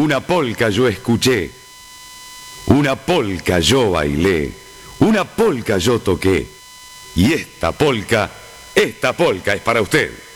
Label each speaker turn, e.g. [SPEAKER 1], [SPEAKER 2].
[SPEAKER 1] Una polca yo escuché, una polca yo bailé, una polca yo toqué. Y esta polca es para usted.